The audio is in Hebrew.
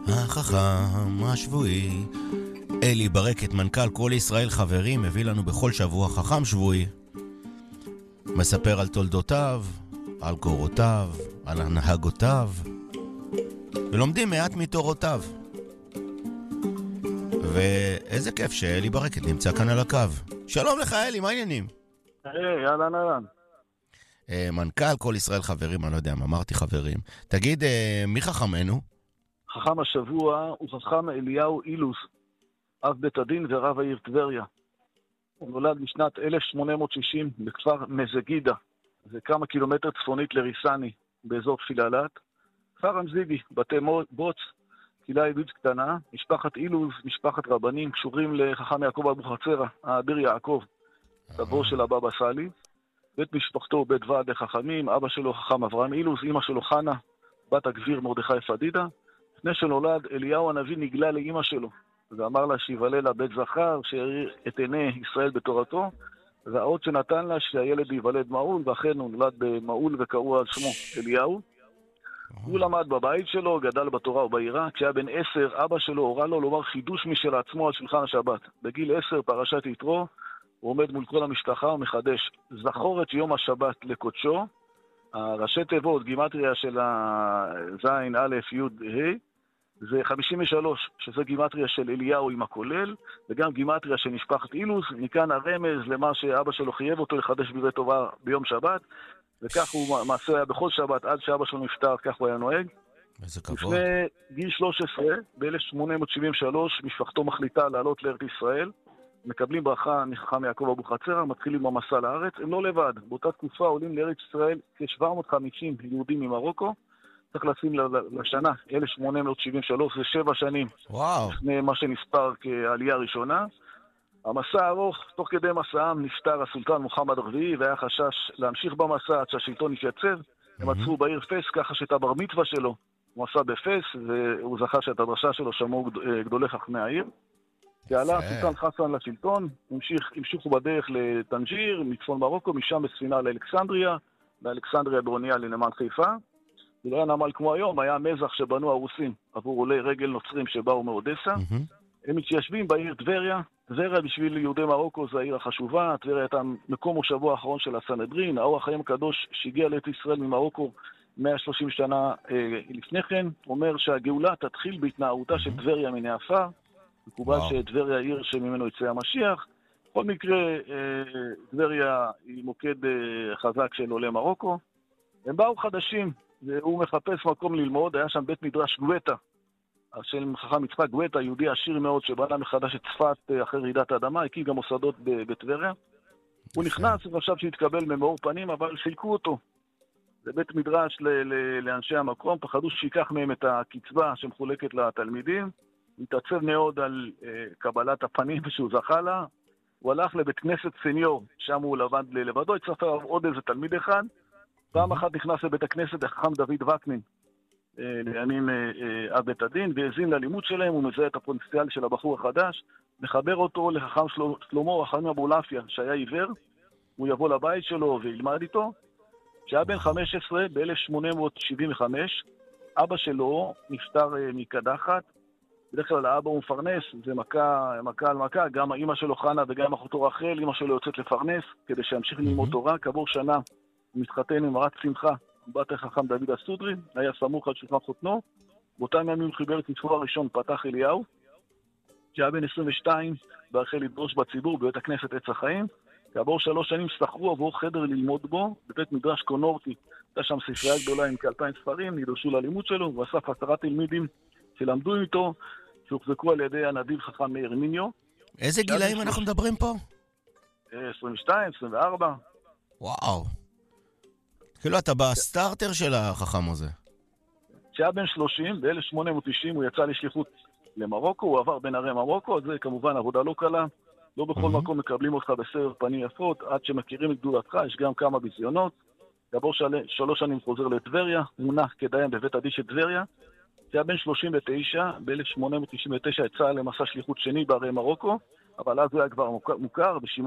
החכם השבועי. אלי ברקת, מנכ"ל כל ישראל חברים, מביא לנו בכל שבוע חכם שבועי. מספר על תולדותיו, על קורותיו, על הנהגותיו, ולומדים מעט מתורותיו. ואיזה כיף שאלי ברקת נמצא כאן על הקו. שלום לך אלי, מה העניינים? היי, אהלן. מנכ"ל כל ישראל חברים, אני לא יודע מה אמרתי חברים. תגיד, מי חכמנו? חכם השבוע הוא חכם אליהו אילוז, אב בית הדין ורב העיר טבריה. הוא נולד בשנת 1860 בכפר מזגידה, זה כמה קילומטר צפונית לריסני, באזור פיללת. כפר המזיגי, בתי בוץ, קהילה יהודית קטנה. משפחת אילוז, משפחת רבנים, קשורים לחכם יעקב אבוחצירא, האביר יעקב, סבו של הבבא סאלי. בית משפחתו בית ועד לחכמים, אבא שלו חכם אברהם אילוז, אמא שלו חנה, בת הגביר מרדכי פדידה. לפני שנולד, אליהו הנביא נגלה לאמא שלו, ואמר לה שיבלה לה בית זכר, שיאיר את עיני ישראל בתורתו, והאות שנתן לה שהילד ייוולד מעול, ואכן הוא נולד במעול וקראו על שמו אליהו. הוא למד בבית שלו, גדל בתורה וביראה. כשהיה בן 10, אבא שלו הורה לו לומר חידוש משל עצמו על שולחן השבת. בגיל 10, פרשת יתרו, הוא עומד מול כל המשפחה ומחדש, זכור את יום השבת לקודשו. הראשי תיבות, גימטריה של הזין א' י' ה', זה 53, שזה גימטריה של אליהו עם הכולל, וגם גימטריה של משפחת אילוז. מכאן הרמז למה שאבא שלו חייב אותו לחדש בבית טובה ביום שבת, וכך הוא מעשה היה בכל שבת עד שאבא שלו נפטר, כך הוא היה נוהג. איזה כבוד. לפני גיל 13, ב-1873, משפחתו מחליטה לעלות לארץ ישראל, מקבלים ברכה מחכם יעקב אבוחצירא, מתחילים במסע לארץ. הם לא לבד, באותה תקופה עולים לארץ ישראל כ-750 יהודים ממרוקו. צריך לשים לשנה 1873, זה 7 שנים. וואו. לפני מה שנספר כעלייה ראשונה. המסע ארוך, תוך כדי מסעם נפטר הסולטן מוחמד הרביעי, והיה חשש להמשיך במסע עד שהשלטון יתייצב. הם עצרו בעיר פס, ככה שאת הבר מצווה שלו הוא עשה בפס, והוא זכה שאת הדרשה שלו שמעו גדולי חכמי העיר. שעלה הסולטן חסן לשלטון, המשיכו בדרך לטנג'יר, מצפון מרוקו, משם בספינה לאלכסנדריה, באלכסנדריה באונייה לנמל חיפה. זה לא היה נמל כמו היום, היה מזח שבנו הרוסים עבור עולי רגל נוצרים שבאו מאודסה. הם מתיישבים בעיר טבריה. טבריה בשביל יהודי מרוקו זה העיר החשובה. טבריה הייתה מקום מושבו האחרון של הסנהדרין. האור החיים הקדוש שהגיע לארץ ישראל ממרוקו 130 שנה לפני כן, אומר שהגאולה תתחיל בהתנערותה של טבריה מן העפר. מקובל שטבריה עיר שממנו יצא המשיח. בכל מקרה, טבריה היא מוקד חזק של עולי מרוקו. הם באו חדשים, והוא מחפש מקום ללמוד. היה שם בית מדרש גואטה, של חכם יצחק גואטה, יהודי עשיר מאוד שבנה מחדש את צפת אחרי רעידת האדמה, הקים גם מוסדות בטבריה. הוא נכנס וחשב שהתקבל ממאור פנים, אבל סילקו אותו. זה בית מדרש לאנשי המקום, פחדו שיקח מהם את הקצבה שמחולקת לתלמידים. התעצב מאוד על קבלת הפנים שהוא זכה לה. הוא הלך לבית כנסת סניור, שם הוא לבד לבדו, הצטרף עוד איזה תלמיד אחד. פעם אחת נכנס לבית הכנסת החכם דוד וקנין, לימים אב בית הדין, והזין ללימוד שלהם. הוא מזהה את הפוטנציאל של הבחור החדש, מחבר אותו לחכם שלמה רחמים אבולעפיה, שהיה עיוור. הוא יבוא לבית שלו וילמד איתו. כשהיה בן 15, ב-1875, אבא שלו נפטר מקדחת. בדרך כלל האבא הוא מפרנס, זה מכה על מכה. גם האמא שלו חנה וגם אחותו רחל, אמא שלו יוצאת לפרנס כדי שימשיך ללמוד תורה. כעבור שנה הוא מתחתן עם רת שמחה, בת החכם דוד הסודרי, היה סמוך על שולחן חותנו. באותם ימים חיבר את מצוו הראשון, פתח אליהו, שהיה בן 22, והחל לדרוש בציבור בבית הכנסת עץ החיים. כעבור 3 שנים שכרו עבור חדר ללמוד בו, בבית מדרש קונורטי. הייתה שם ספרייה גדולה עם כ2,000 ספרים, נדרשו ללימוד שלו, הוא אסף 10 תלמידים שלמדו איתו, שהוחזקו על ידי הנדיב חכם מאיר מיניו. איזה גילאים אנחנו מדברים פה? 22, 24. וואו. כאילו אתה בסטארטר של החכם הזה. כשהיה בן 30, ב-1890 הוא יצא לשליחות למרוקו, הוא עבר בין ערי מרוקו, זה כמובן עבודה לא קלה, לא בכל מקום מקבלים אותך בסבר פנים יפות, עד שמכירים את גדולתך, יש גם כמה ביזיונות. כעבור 3 שנים חוזר לטבריה, מונה כדיין בבית הדין של טבריה. כשהיה בן 39, ב-1899 יצא למסע שליחות שני בערי מרוקו, אבל אז הוא היה כבר מוכר,